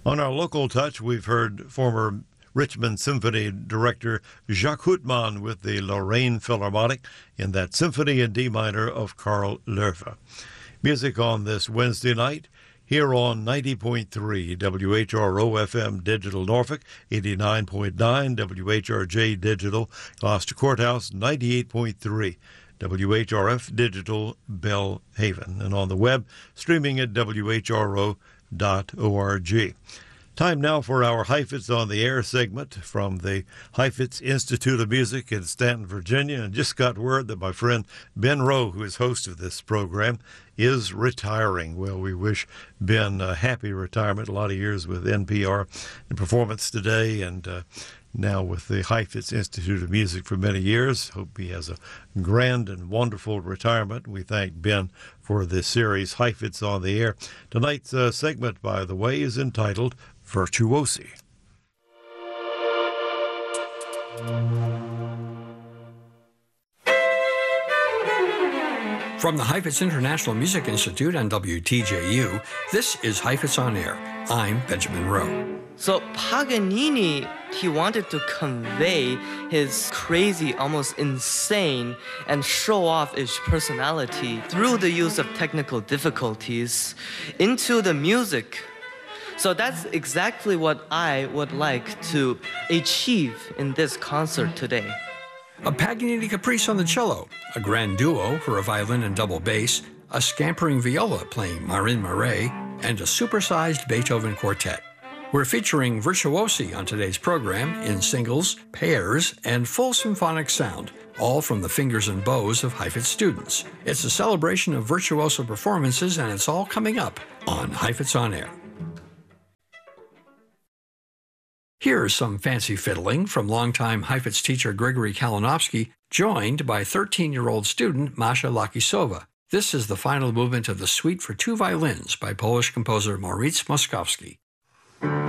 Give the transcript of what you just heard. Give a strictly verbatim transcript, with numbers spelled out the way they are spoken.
On our local touch, we've heard former Richmond Symphony director Jacques Houtman with the Lorraine Philharmonic in that Symphony in D minor of Carl Lerche. Music on this Wednesday night here on ninety point three W H R O F M Digital Norfolk, eighty-nine point nine W H R J Digital Gloucester Courthouse, ninety-eight point three W H R F Digital Belhaven, and on the web streaming at W H R O dot org. Time now for our Heifetz on the Air segment from the Heifetz Institute of Music in Stanton, Virginia, and just got word that my friend Ben Rowe, who is host of this program, is retiring. Well, we wish Ben a happy retirement, a lot of years with N P R and Performance Today, and uh, now with the Heifetz Institute of Music for many years. Hope he has a grand and wonderful retirement. We thank Ben for this series, Heifetz on the Air. Tonight's uh, segment, by the way, is entitled Virtuosi. From the Heifetz International Music Institute and W T J U, this is Heifetz on Air. I'm Benjamin Rowe. So Paganini, he wanted to convey his crazy, almost insane, and show-off-ish personality through the use of technical difficulties into the music. So that's exactly what I would like to achieve in this concert today. A Paganini Caprice on the cello, a grand duo for a violin and double bass, a scampering viola playing Marin Marais, and a supersized Beethoven quartet. We're featuring virtuosi on today's program in singles, pairs, and full symphonic sound, all from the fingers and bows of Heifetz students. It's a celebration of virtuoso performances, and it's all coming up on Heifetz on Air. Here's some fancy fiddling from longtime Heifetz teacher Grigory Kalinowski, joined by thirteen-year-old student Masha Lakisova. This is the final movement of the Suite for Two Violins by Polish composer Maurice Moszkowski.